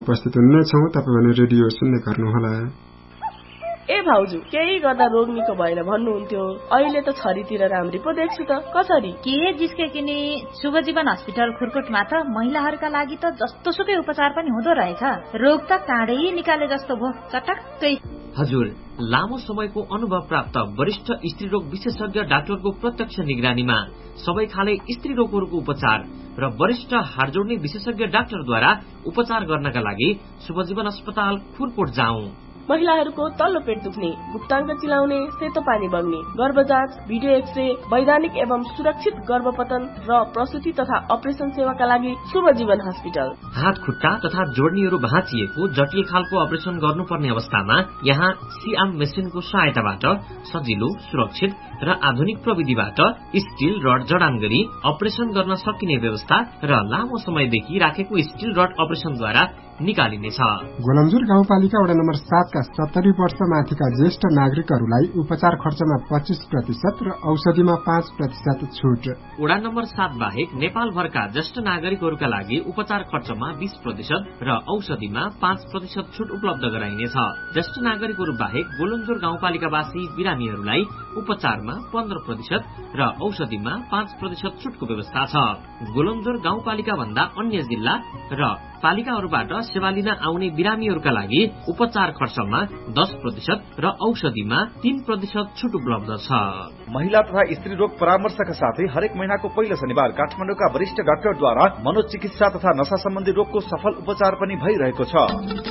उपस्थित हुने छौं। तपाईं भने रेडियो सुन्ने गर्नुहोला। ए भाउजू, केही गर्दा रोग निको भएन भन्नुहुन्थ्यो, अहिले त छरीतिर राम्री पो देख्छु त। कसरी के जिस्के किनी शुभ जीवन हस्पिटल खुरकोटमा त महिलाहरूका लागि त जस्तो सुकै उपचार पनि हुँदो रहेछ। रोग त काँडै निकाले जस्तो भो, चटक्कै। हजुर, लामो समयको अनुभव प्राप्त वरिष्ठ स्त्री रोग विशेषज्ञ डाक्टरको प्रत्यक्ष निगरानीमा सबै खाले स्त्री रोगहरूको उपचार र वरिष्ठ हाड जोड्ने विशेषज्ञ डाक्टरद्वारा उपचार गर्नका लागि शुभजीवन अस्पताल खुरकोट जाउँ। महिलाहरूको तल्लो पेट दुख्ने, गुप्ताङ्ग चिलाउने, सेतो पानी बग्ने, गर्भजाँच, भिडियो एक्सरे, वैधानिक एवं सुरक्षित गर्भपतन र प्रसुति तथा अपरेसन सेवाका लागि शुभ जीवन हस्पिटल। हात खुट्टा तथा जोड्नीहरू भाँचिएको जटिल खालको अपरेसन गर्नुपर्ने अवस्थामा यहाँ सिआम मेसिनको सहायताबाट सजिलो, सुरक्षित र आधुनिक प्रविधिबाट स्टील रड जडान गरी अपरेसन गर्न सकिने व्यवस्था र लामो समयदेखि राखेको स्टील रड अपरेसनद्वारा निकालिनेछ। गोलन्जुर गाउँपालिका वडा नम्बर 7 का 70 वर्ष माथिका ज्येष्ठ नागरिकहरूलाई उपचार खर्चमा 25% र औषधिमा 5% छुट। वडा नम्बर 7 बाहेक नेपालभरका ज्येष्ठ नागरिकहरूका लागि उपचार खर्चमा 20% र औषधिमा 5% छुट उपलब्ध गराइनेछ। ज्येष्ठ नागरिकहरू बाहेक गोलन्जुर गाउँपालिकावासी बिरामीहरूलाई उपचारमा 15% र औषधिमा 5% छुटको व्यवस्था छ। गोलन्जुर गाउँपालिका भन्दा अन्य जिल्ला र पालिकाहरूबाट सेवा लिन आउने बिरामीहरूका लागि उपचार खर्चमा 10% र औषधिमा 3% छुट उपलब्ध छ। महिला तथा स्त्री रोग परामर्शका साथै हरेक महिनाको पहिलो शनिबार काठमाडौँका वरिष्ठ डाक्टरद्वारा मनोचिकित्सा तथा नशा सम्बन्धी रोगको सफल उपचार पनि भइरहेको छ।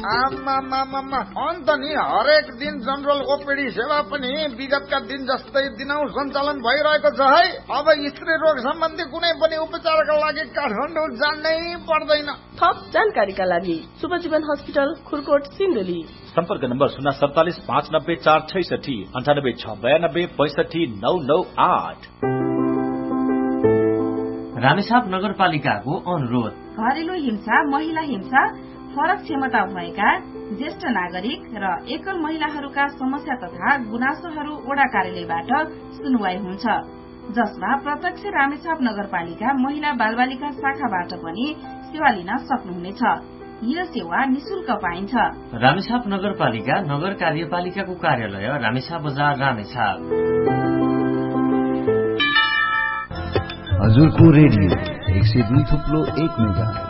अन्त नि हरेक दिन जनरल ओपीडी सेवा पनि विगतका दिन जस्तै दिनौं सञ्चालन भइरहेको छ है। अब स्त्री रोग सम्बन्धी कुनै पनि उपचारका लागि काठमाडौँ जानै पर्दैन। थप जानकारीका लागि शुभ जीवन हस्पिटल खुरकोट सिन्धुली। सम्पर्क नम्बर 047 590 466 98 692 65 998। रामेछाप नगरपालिकाको अनुरोध। घरेलु हिंसा, महिला हिंसा, फरक क्षमता भएका ज्येष्ठ नागरिक र एकल महिलाहरूका समस्या तथा गुनासोहरू वडा कार्यालयबाट सुनवाई हुन्छ, जसमा प्रत्यक्ष रामेछाप नगरपालिका महिला बालबालिका शाखाबाट पनि सेवा लिन सक्नुहुनेछ। यो सेवा निशुल्क पाइन्छ। रामेछाप नगरपालिका नगर कार्यपालिकाको कार्यालय रामेछाप बजार रामेछाप। हजुरको रेडियो 102.1 मेगाहर्ज।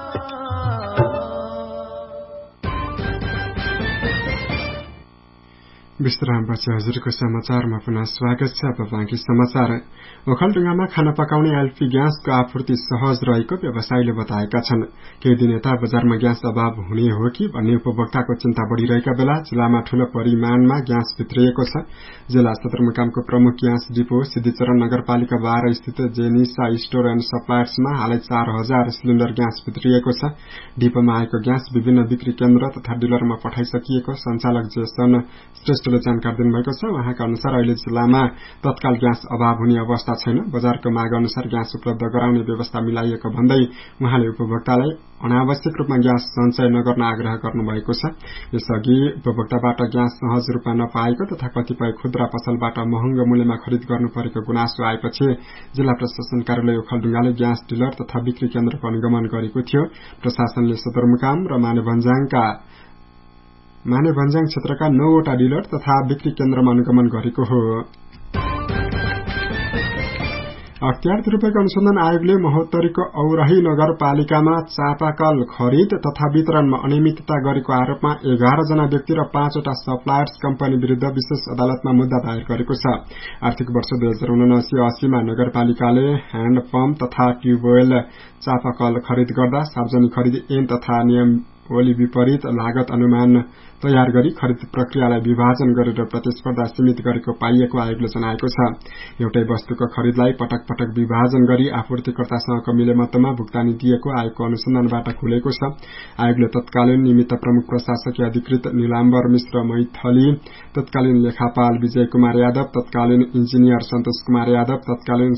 विश्रामपछि हजुरको समाचारमा पुनः स्वागत छ। अब बाँकी समाचार। ओखलढुङ्गामा खाना पकाउने एलपी ग्यासको आपूर्ति सहज रहेको व्यवसायीले बताएका छन्। केही दिन यता बजारमा ग्यास अभाव हुने हो कि भन्ने उपभोक्ताको चिन्ता बढ़िरहेका बेला जिल्लामा ठूलो परिमाणमा ग्यास भित्रिएको छ। जिल्ला सदरमुकामको प्रमुख ग्यास डिपो सिद्धिचरण नगरपालिका 12 स्थित जेनिसा स्टोर एण्ड सप्लायर्समा हालै 4000 सिलिण्डर ग्यास भित्रिएको छ। डिपोमा आएको ग्यास विभिन्न बिक्री केन्द्र तथा डिलरमा पठाइसकिएको सञ्चालक जेसन श्रेष्ठले जानकारी दिनुभएको छ। उहाँका अनुसार अहिले जिल्लामा तत्काल ग्यास अभाव हुने अवस्था छैन। बजारको माग अनुसार ग्यास उपलब्ध गराउने व्यवस्था मिलाइएको भन्दै उहाँले उपभोक्तालाई अनावश्यक रूपमा ग्यास सञ्चय नगर्न आग्रह गर्नुभएको छ। यसअघि उपभोक्ताबाट ग्यास सहज रूपमा नपाएको तथा कतिपय खुद्रा पसलबाट महँगो मूल्यमा खरिद गर्नु परेको गुनासो आएपछि जिल्ला प्रशासन कार्यालय ओखलढुङ्गाले ग्यास डिलर तथा बिक्री केन्द्रको अनुगमन गरेको थियो। प्रशासनले सदरमुकाम र मानेभन्ज्याङ क्षेत्रका 9 वटा डिलर तथा बिक्री केन्द्रमा अनुगमन गरेको हो। अख्तियार दुरूपयोग अनुसन्धान आयोगले महोत्तरीको औरही नगरपालिकामा चापाकल खरिद तथा वितरणमा अनियमितता गरेको आरोपमा 11 जना व्यक्ति र 5 वटा सप्लायर्स कम्पनी विरूद्ध विशेष अदालतमा मुद्दा दायर गरेको छ। आर्थिक वर्ष 2079-80 मा नगरपालिकाले ह्याण्ड पम्प तथा ट्युबवेल चापाकल खरिद गर्दा सार्वजनिक खरिद ऐन तथा नियमावली विपरीत लागत अनुमान तयार गरी खरिद प्रक्रियालाई विभाजन गरेर प्रतिस्पर्धा सीमित गरेको पाइएको आयोगले जनाएको छ। एउटै वस्तुको खरिदलाई पटक पटक विभाजन गरी आपूर्तिकर्तासँगको मिलेमतोमा भुक्तानी दिएको आयोगको अनुसन्धानबाट खुलेको छ। आयोगले तत्कालीन निमित्त प्रमुख प्रशासकीय अधिकृत नीलाम्बर मिश्र मैथली, तत्कालीन लेखापाल विजय कुमार यादव, तत्कालीन इन्जिनियर सन्तोष कुमार यादव, तत्कालीन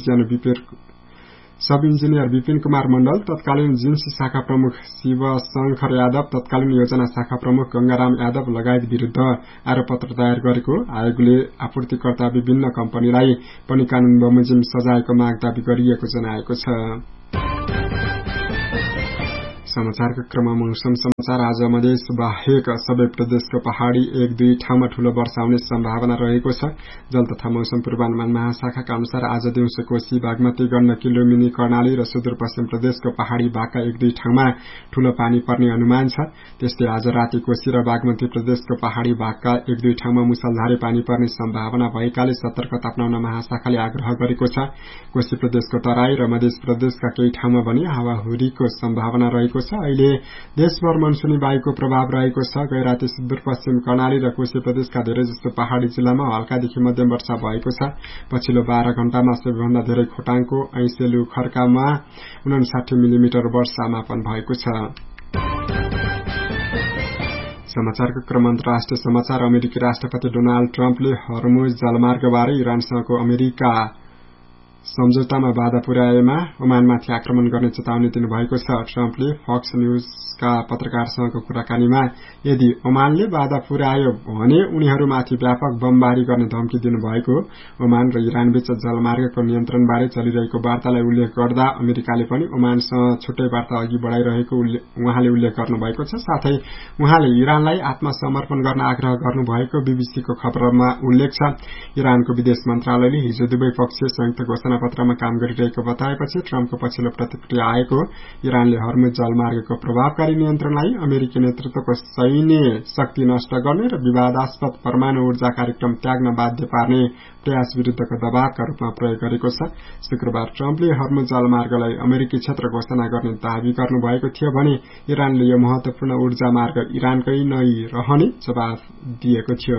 सब इन्जिनियर विपिन कुमार मण्डल, तत्कालीन जिन्सी शाखा प्रमुख शिव शंकर यादव, तत्कालीन योजना शाखा प्रमुख गंगाराम यादव लगायत विरूद्ध आरोपपत्र दायर गरेको आयोगले आपूर्तिकर्ता विभिन्न कम्पनीलाई पनि कानून बमोजिम सजायको माग दावी गरिएको जनाएको छ। समाचारको क्रममा मौसम समाचार। आज मधेस बाहेक सबै प्रदेशको पहाड़ी 1-2 ठाउँमा ठूलो वर्षा हुने सम्भावना रहेको छ। जल तथा मौसम पूर्वानुमान महाशाखाका अनुसार आज दिउँसो कोशी, बागमती, गण्डकी, लुम्बिनी, कर्णाली र सुदूरपश्चिम प्रदेशको पहाड़ी भागका 1-2 ठाउँमा ठूलो पानी पर्ने अनुमान छ। त्यस्तै आज राति कोशी र बागमती प्रदेशको पहाड़ी भागका 1-2 ठाउँमा मुसलधारे पानी पर्ने सम्भावना भएकाले सतर्कता अपनाउन महाशाखाले आग्रह गरेको छ। कोशी प्रदेशको तराई र मध्य प्रदेशका केही ठाउँमा भने हावाहुरीको सम्भावना रहेको छ। अहिले देशभर मनसुनी वायुको प्रभाव रहेको छ। गैराती सुदूरपश्चिम कर्णाली र कोशी प्रदेशका धेरैजसो पहाड़ी जिल्लामा हल्कादेखि मध्यम वर्षा भएको छ। पछिल्लो 12 घण्टामा सबैभन्दा धेरै खोटाङको ऐसेलु खर्कामा 59 मिलिमिटर वर्षा मापन भएको छ। समाचारको क्रम अन्तर्राष्ट्रिय समाचार। अमेरिकी राष्ट्रपति डोनाल्ड ट्रम्पले हर्मुज जलमार्गबारे इरानसँगको अमेरिका सम्झौतामा बाधा पुर्याएमा ओमानमाथि आक्रमण गर्ने चेतावनी दिनुभएको छ। ट्रम्पले फक्स न्यूजका पत्रकारसँगको कुराकानीमा यदि ओमानले बाधा पुर्यायो भने उनीहरूमाथि व्यापक बमबारी गर्ने धम्की दिनुभएको। ओमान र इरानबीच जलमार्गको नियन्त्रणबारे चलिरहेको वार्तालाई उल्लेख गर्दा अमेरिकाले पनि ओमानसँग छुट्टै वार्ता अघि बढ़ाइरहेको उहाँले उल्लेख गर्नुभएको छ। साथै उहाँले इरानलाई आत्मसमर्पण गर्न आग्रह गर्नुभएको बीबीसीको खबरमा उल्लेख छ। इरानको विदेश मन्त्रालयले हिजो दुवै पक्षीय संयुक्त घोषणापत्रमा काम गरिरहेको बताएपछि ट्रम्पको पछिल्लो प्रतिक्रिया आएको। इरानले हर्मुज जलमार्गको प्रभावकारी नियन्त्रणलाई अमेरिकी नेतृत्वको सैन्य शक्ति नष्ट गर्ने र विवादास्पद परमाणु ऊर्जा कार्यक्रम त्याग्न बाध्य पार्ने प्रयास विरूद्धको दबावका रूपमा प्रयोग गरेको छ। शुक्रबार ट्रम्पले हर्मुज जलमार्गलाई अमेरिकी क्षेत्र घोषणा गर्ने दावी गर्नुभएको थियो भने इरानले यो महत्वपूर्ण ऊर्जा मार्ग इरानकै नै रहने जवाफ दिएको थियो।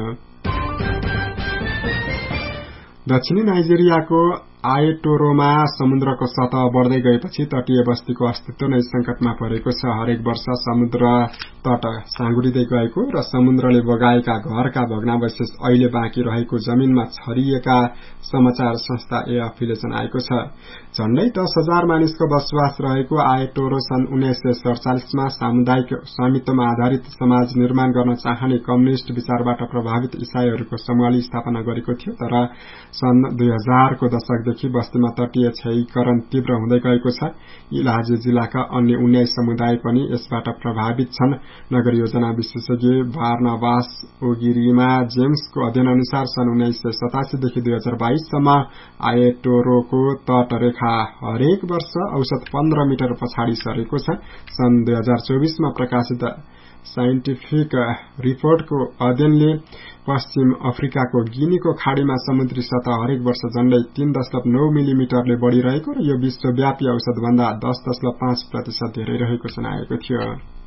दक्षिणी नाइजेरियाको आएटोरोमा समुद्रको सतह बढ़दै गएपछि तटीय बस्तीको अस्तित्व नै संकटमा परेको छ। हरेक वर्ष समुद्र तट साँगुरिँदै गएको र समुद्रले बगाएका घरका भग्नावशेष अहिले बाँकी रहेको जमिनमा छरिएका समाचार संस्था एएफपीले जनाएको छ। झण्डै 10,000 मानिसको बसोबास रहेको आएटोरो सन् 1947 मा सामुदायिक स्वामित्वमा आधारित समाज निर्माण गर्न चाहने कम्युनिष्ट विचारबाट प्रभावित इसाईहरूको समूहले स्थापना गरेको थियो। तर सन् 2000 को दशकदेखि बस्तीमा तटीय क्षयीकरण तीव्र हुँदै गएको छ। इलाजे जिल्लाका अन्य 19 समुदाय पनि यसबाट प्रभावित छन्। नगर योजना विशेषज्ञ बार्नाबास ओगिरीमा जेम्सको अध्ययन अनुसार सन् 1987 देखि 2022 सम्म आएटोरोको तटरेखा हरेक वर्ष औसत 15 मिटर पछाडि सरेको छ। सन् 2024 मा प्रकाशित साइन्टिफिक रिपोर्टको अध्ययनले पश्चिम अफ्रिकाको गिनीको खाड़ीमा समुद्री सतह हरेक वर्ष झण्डै 3.9 मिलिमिटरले बढ़िरहेको र यो विश्वव्यापी औसतभन्दा 10.5% धेरै रहेको जनाएको थियो।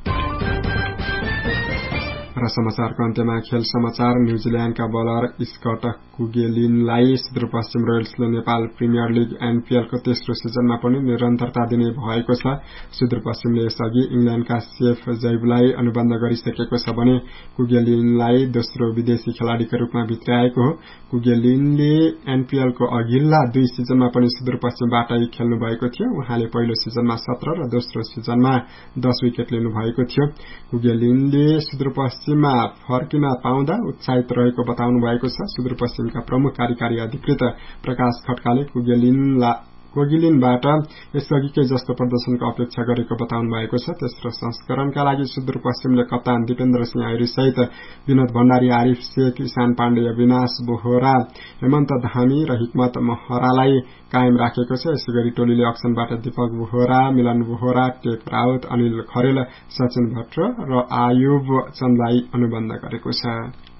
र समाचारको अन्त्यमा खेल समाचार। न्यूजील्याण्डका bowler Scott कुगेलिनलाई Sudurpashchim रोयल्सले Nepal premier league एनपीएलको तेस्रो सिजनमा पनि निरन्तरता दिने भएको छ। सुदूरपश्चिमले यसअघि इंग्ल्याण्डका सेफ जैबलाई अनुबन्ध गरिसकेको छ भने कुगेलिनलाई दोस्रो विदेशी खेलाड़ीका रूपमा भित्र्याएको हो। कुगेलिनले एनपीएलको अघिल्ला 2 सिजनमा पनि सुदूरपश्चिमबाटै खेल्नु भएको थियो। उहाँले पहिलो सिजनमा 17 र दोस्रो सिजनमा 10 विकेट लिनु भएको थियो। कुगेलिनले सुदूरपश्चिममा फर्किन पाउँदा उत्साहित रहेको बताउनु भएको छ। सुदूरपश्चिमका प्रमुख कार्यकारी अधिकृत प्रकाश खड्काले कोगिलिनबाट यसअघिकै जस्तो प्रदर्शनको अपेक्षा गरेको बताउनु भएको छ। तेस्रो संस्करणका लागि सुदूरपश्चिमले कप्तान दिपेन्द्र सिंह आइरी सहित विनोद भण्डारी, आरिफ शेख, ईशान पाण्डे, अविनाश बोहरा, हेमन्त धामी र हिकमत महरालाई कायम राखेको छ। यसैगरी टोलीले अक्सनबाट दीपक बोहरा, मिलन बोहरा, टेक राउत, अनिल खरेल, सचिन भट्ट र आयुब चन्दलाई अनुबन्ध गरेको छ।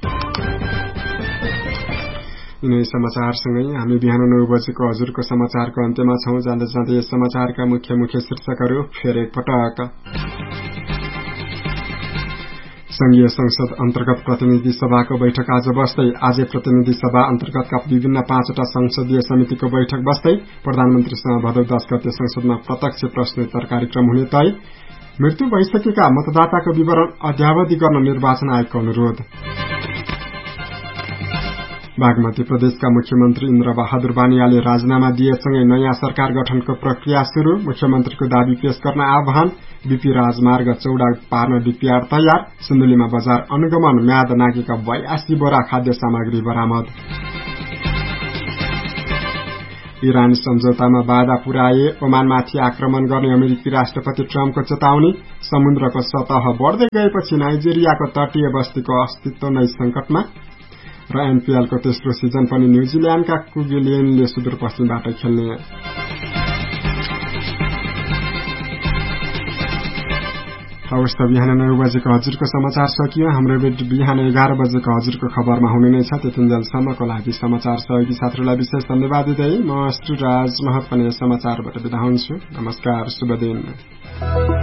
यिनै समाचारसँगै हामी बिहान 9 बजेको हजुरको समाचारको अन्त्यमा छौं। जाँदै जाँदै यस समाचारका मुख्य शीर्षकहरू फेर एकपटक। संघीय संसद अन्तर्गत प्रतिनिधि सभाको बैठक आज बस्दै। आजै प्रतिनिधि सभा अन्तर्गतका विभिन्न 5वटा संसदीय समितिको बैठक बस्दै। प्रधानमन्त्रीसँग भदौ 10 गते संसदमा प्रत्यक्ष प्रश्नोत्तर कार्यक्रम हुने तय। मृत्यु भइसकेका मतदाताको विवरण अद्यावधि गर्न निर्वाचन आयोगको अनुरोध। बागमती प्रदेशका मुख्यमन्त्री इन्द्र बहादुर बानियाले राजीनामा दिएसँगै नयाँ सरकार गठनको प्रक्रिया शुरू। मुख्यमन्त्रीको दावी पेश गर्न आह्वान। बीपी राजमार्ग चौड़ा पार्न डीपीआर तयार। सिन्धुलीमा बजार अनुगमन म्याद नागेका 82 बोरा खाद्य सामग्री बरामद। इरान सम्झौतामा बाधा पुर्याए ओमानमाथि आक्रमण गर्ने अमेरिकी राष्ट्रपति ट्रम्पको चेतावनी। समुद्रको सतह बढ्दै गएपछि नाइजेरियाको तटीय बस्तीको अस्तित्व नै संकटमा र एनपीएलको तेस्रो सिजन पनि न्यूजील्याण्डका कुगिलियनले सुदूरपश्चिमबाट खेल्ने। हवस् त बिहान 9 बजेको हजुरको समाचार सकियो। हाम्रो बिहान 11 बजेको हजुरको खबरमा हुने नै छ। त्यतिन्जेलसम्मको लागि समाचार सहयोगी साथीहरूलाई विशेष धन्यवाद दिँदै म श्रीराज महत पनि समाचारबाट बिदा हुन्छु। नमस्कार, शुभ दिन।